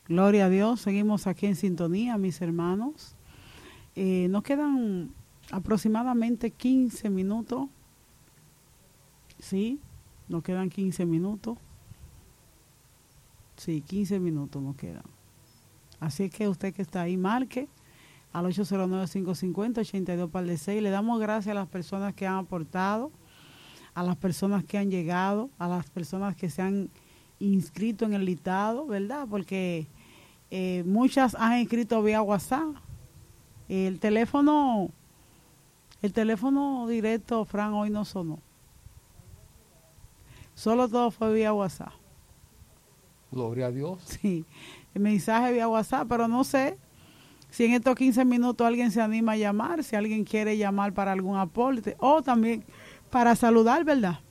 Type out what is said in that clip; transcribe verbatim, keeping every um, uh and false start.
Gloria a Dios, seguimos aquí en sintonía, mis hermanos. Eh, nos quedan aproximadamente quince minutos. Sí, nos quedan quince minutos. Sí, quince minutos nos quedan. Así que usted que está ahí, marque al ocho cero nueve, cinco cinco cero, ocho dos par de seis. Le damos gracias a las personas que han aportado, a las personas que han llegado, a las personas que se han inscrito en el listado, ¿verdad? Porque eh, muchas han escrito vía WhatsApp. El teléfono, el teléfono directo, Fran, hoy no sonó. Solo todo fue vía WhatsApp. Gloria a Dios. Sí, el mensaje vía WhatsApp, pero no sé si en estos quince minutos alguien se anima a llamar, si alguien quiere llamar para algún aporte o también para saludar, ¿verdad?